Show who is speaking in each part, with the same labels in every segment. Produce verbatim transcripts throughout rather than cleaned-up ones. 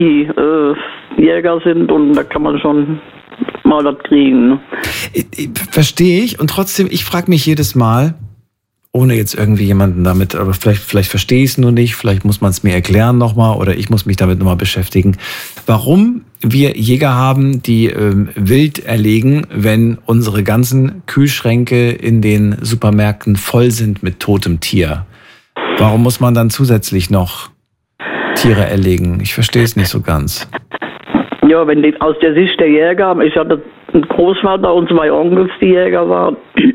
Speaker 1: die äh, Jäger sind und da kann man schon mal was kriegen. Ne?
Speaker 2: Verstehe ich und trotzdem, ich frage mich jedes Mal, ohne jetzt irgendwie jemanden damit, aber vielleicht, vielleicht verstehe ich es nur nicht, vielleicht muss man es mir erklären nochmal oder ich muss mich damit nochmal beschäftigen, warum wir Jäger haben, die ähm, wild erlegen, wenn unsere ganzen Kühlschränke in den Supermärkten voll sind mit totem Tier. Warum muss man dann zusätzlich noch Tiere erlegen? Ich verstehe es nicht so ganz.
Speaker 1: Ja, wenn die, aus der Sicht der Jäger, ich hatte einen Großvater und zwei Onkels, die Jäger waren.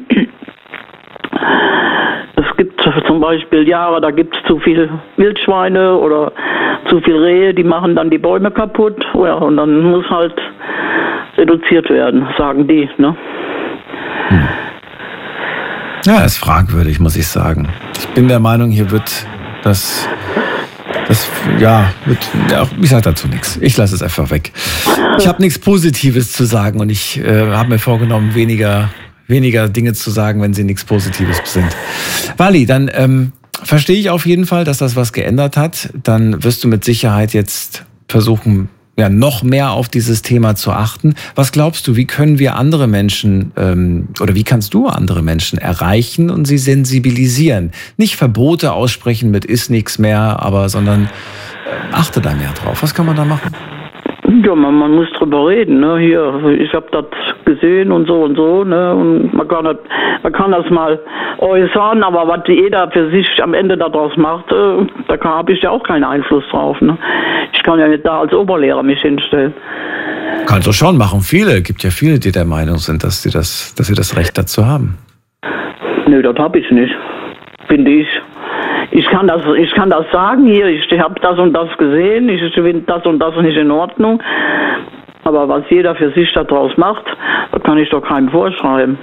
Speaker 1: Es gibt zum Beispiel Jahre, da gibt es zu viel Wildschweine oder zu viel Rehe, die machen dann die Bäume kaputt. Ja, und dann muss halt reduziert werden, sagen die. Ne?
Speaker 2: Hm. Ja, ist fragwürdig, muss ich sagen. Ich bin der Meinung, hier wird das, das ja, wird, ja ich sage dazu nichts. Ich lasse es einfach weg. Ich habe nichts Positives zu sagen und ich äh, habe mir vorgenommen, weniger weniger Dinge zu sagen, wenn sie nichts Positives sind. Wally, dann ähm, verstehe ich auf jeden Fall, dass das was geändert hat. Dann wirst du mit Sicherheit jetzt versuchen, ja, noch mehr auf dieses Thema zu achten. Was glaubst du, wie können wir andere Menschen ähm, oder wie kannst du andere Menschen erreichen und sie sensibilisieren? Nicht Verbote aussprechen mit ist nichts mehr, aber sondern äh, achte da mehr drauf. Was kann man da machen?
Speaker 1: Ja, man, man muss drüber reden, ne? Hier, ich habe das gesehen und so und so, ne? Und man kann das, man kann das mal äußern, aber was jeder für sich am Ende daraus macht, äh, da habe ich ja auch keinen Einfluss drauf, ne? Ich kann ja nicht da als Oberlehrer mich hinstellen.
Speaker 2: Kannst du schon machen, viele. Gibt ja viele, die der Meinung sind, dass sie das, dass sie das Recht dazu haben.
Speaker 1: Nö, das habe ich nicht, finde ich. Ich kann das, ich kann das sagen hier, ich habe das und das gesehen, ich finde das und das nicht in Ordnung. Aber was jeder für sich daraus macht, das kann ich doch keinem vorschreiben.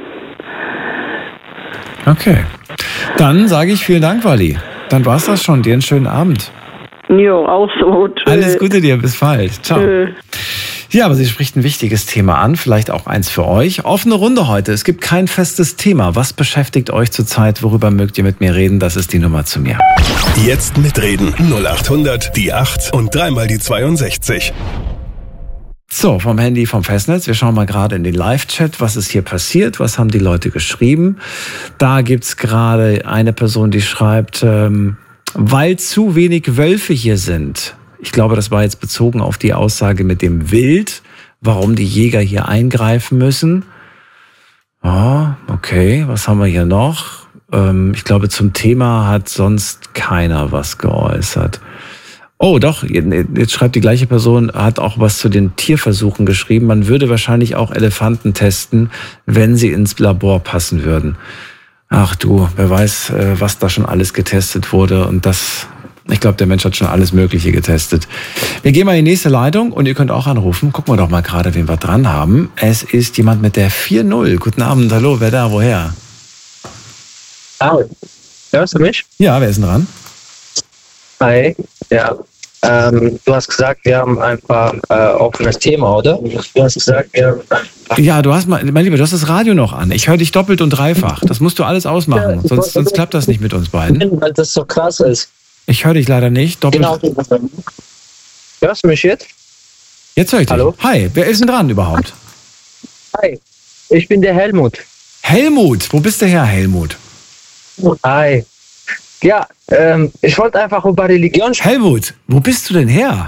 Speaker 2: Okay. Dann sage ich vielen Dank, Wally. Dann war's das schon. Dir einen schönen Abend.
Speaker 1: Jo, auch so. Tschö.
Speaker 2: Alles Gute dir, bis bald. Ciao. Tschö. Ja, aber sie spricht ein wichtiges Thema an, vielleicht auch eins für euch. Offene Runde heute. Es gibt kein festes Thema. Was beschäftigt euch zurzeit? Worüber mögt ihr mit mir reden? Das ist die Nummer zu mir.
Speaker 3: Jetzt mitreden. null acht hundert, die acht und dreimal die zweiundsechzig.
Speaker 2: So, vom Handy, vom Festnetz. Wir schauen mal gerade in den Live-Chat, was ist hier passiert, was haben die Leute geschrieben. Da gibt's gerade eine Person, die schreibt, ähm, weil zu wenig Wölfe hier sind. Ich glaube, das war jetzt bezogen auf die Aussage mit dem Wild, warum die Jäger hier eingreifen müssen. Oh, okay, was haben wir hier noch? Ähm, ich glaube, zum Thema hat sonst keiner was geäußert. Oh, doch, jetzt schreibt die gleiche Person, hat auch was zu den Tierversuchen geschrieben. Man würde wahrscheinlich auch Elefanten testen, wenn sie ins Labor passen würden. Ach du, wer weiß, was da schon alles getestet wurde. Und das, ich glaube, der Mensch hat schon alles Mögliche getestet. Wir gehen mal in die nächste Leitung und ihr könnt auch anrufen. Gucken wir doch mal gerade, wen wir dran haben. Es ist jemand mit der vier null. Guten Abend, hallo, wer da, woher?
Speaker 4: Hallo, hörst du mich?
Speaker 2: Ja, wer ist denn dran?
Speaker 4: Hi, ja. Ähm, du hast gesagt, wir haben einfach äh, offenes Thema, oder? Du hast gesagt, wir haben einfach
Speaker 2: Ja, du hast mal, mein Lieber, du hast das Radio noch an. Ich höre dich doppelt und dreifach. Das musst du alles ausmachen,
Speaker 4: Ja,
Speaker 2: sonst, sonst klappt das nicht mit uns beiden.
Speaker 4: weil das so krass ist.
Speaker 2: Ich höre dich leider nicht. Doppelt.
Speaker 4: Genau. Hörst du mich jetzt?
Speaker 2: Jetzt höre ich dich.
Speaker 4: Hallo?
Speaker 2: Hi, wer ist denn dran überhaupt?
Speaker 4: Hi, ich bin der Helmut.
Speaker 2: Helmut, wo bist du her, Helmut?
Speaker 4: Hi. Ja, ähm, ich wollte einfach über Religion sprechen.
Speaker 2: Helmut, wo bist du denn her?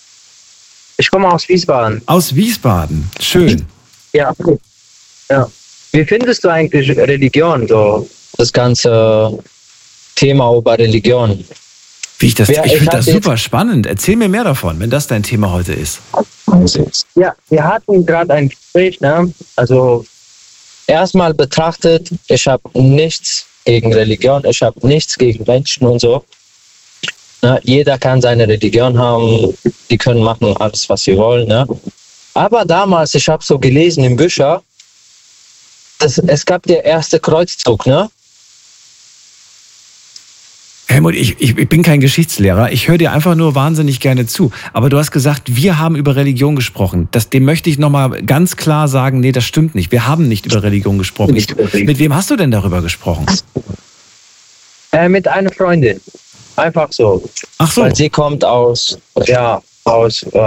Speaker 4: Ich komme aus Wiesbaden.
Speaker 2: Aus Wiesbaden. Schön.
Speaker 4: Ja. Ja. Wie findest du eigentlich Religion, so das ganze Thema über Religion?
Speaker 2: Wie ich das,
Speaker 4: Ja,
Speaker 2: ich
Speaker 4: ich
Speaker 2: finde das
Speaker 4: hab
Speaker 2: super spannend. Erzähl mir mehr davon, wenn das dein Thema heute ist.
Speaker 4: Ja, wir hatten gerade ein Gespräch, ne? Also erstmal betrachtet, ich habe nichts gegen Religion, ich habe nichts gegen Menschen und so. Ne? Jeder kann seine Religion haben, die können machen alles, was sie wollen. Ne? Aber damals, ich habe so gelesen in Büchern, das, es gab der erste Kreuzzug, ne?
Speaker 2: Helmut, ich, ich, ich bin kein Geschichtslehrer, ich höre dir einfach nur wahnsinnig gerne zu. Aber du hast gesagt, wir haben über Religion gesprochen. Das, dem möchte ich nochmal ganz klar sagen, nee, das stimmt nicht. Wir haben nicht über Religion gesprochen. Ich, mit wem hast du denn darüber gesprochen?
Speaker 4: Äh, mit einer Freundin. Einfach so.
Speaker 2: Ach so.
Speaker 4: Weil sie kommt aus, ja, aus.